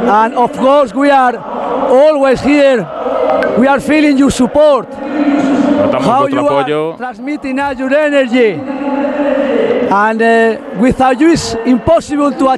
And of course, we are always here. We are feeling your support. Notamos How vuestro you apoyo. are transmitting us your energy. And without you, it's impossible to